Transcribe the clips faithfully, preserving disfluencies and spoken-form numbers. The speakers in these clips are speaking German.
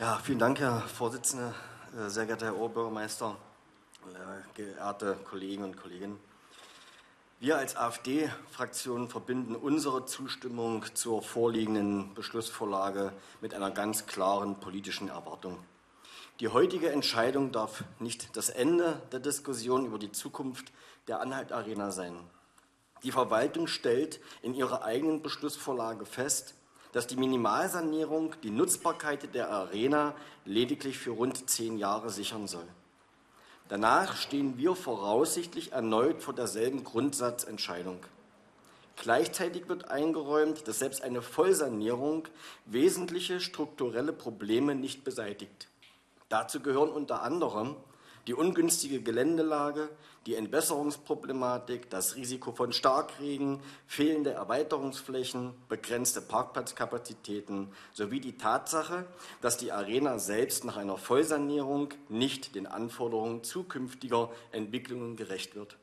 Ja, vielen Dank, Herr Vorsitzender, sehr geehrter Herr Oberbürgermeister, geehrte Kollegen und Kolleginnen. Wir als AfD-Fraktion verbinden unsere Zustimmung zur vorliegenden Beschlussvorlage mit einer ganz klaren politischen Erwartung. Die heutige Entscheidung darf nicht das Ende der Diskussion über die Zukunft der Anhalt Arena sein. Die Verwaltung stellt in ihrer eigenen Beschlussvorlage fest, dass die Minimalsanierung die Nutzbarkeit der Arena lediglich für rund zehn Jahre sichern soll. Danach stehen wir voraussichtlich erneut vor derselben Grundsatzentscheidung. Gleichzeitig wird eingeräumt, dass selbst eine Vollsanierung wesentliche strukturelle Probleme nicht beseitigt. Dazu gehören unter anderem die ungünstige Geländelage, die Entwässerungsproblematik, das Risiko von Starkregen, fehlende Erweiterungsflächen, begrenzte Parkplatzkapazitäten sowie die Tatsache, dass die Arena selbst nach einer Vollsanierung nicht den Anforderungen zukünftiger Entwicklungen gerecht wird.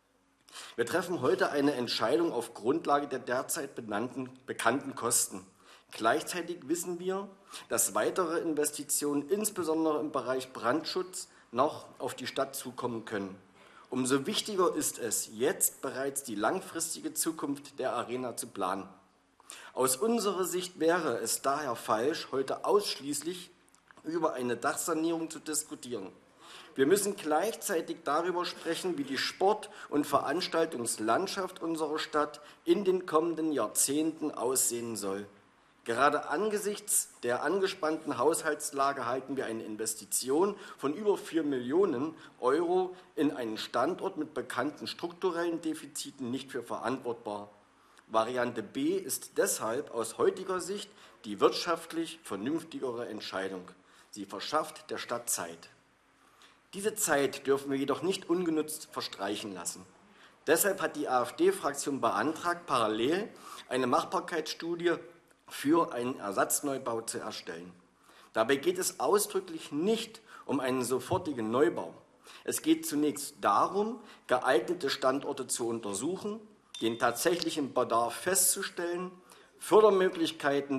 Wir treffen heute eine Entscheidung auf Grundlage der derzeit benannten, bekannten Kosten. Gleichzeitig wissen wir, dass weitere Investitionen, insbesondere im Bereich Brandschutz, noch auf die Stadt zukommen können. Umso wichtiger ist es, jetzt bereits die langfristige Zukunft der Arena zu planen. Aus unserer Sicht wäre es daher falsch, heute ausschließlich über eine Dachsanierung zu diskutieren. Wir müssen gleichzeitig darüber sprechen, wie die Sport- und Veranstaltungslandschaft unserer Stadt in den kommenden Jahrzehnten aussehen soll. Gerade angesichts der angespannten Haushaltslage halten wir eine Investition von über vier Millionen Euro in einen Standort mit bekannten strukturellen Defiziten nicht für verantwortbar. Variante B ist deshalb aus heutiger Sicht die wirtschaftlich vernünftigere Entscheidung. Sie verschafft der Stadt Zeit. Diese Zeit dürfen wir jedoch nicht ungenutzt verstreichen lassen. Deshalb hat die AfD-Fraktion beantragt, parallel eine Machbarkeitsstudie für einen Ersatzneubau zu erstellen. Dabei geht es ausdrücklich nicht um einen sofortigen Neubau. Es geht zunächst darum, geeignete Standorte zu untersuchen, den tatsächlichen Bedarf festzustellen, Fördermöglichkeiten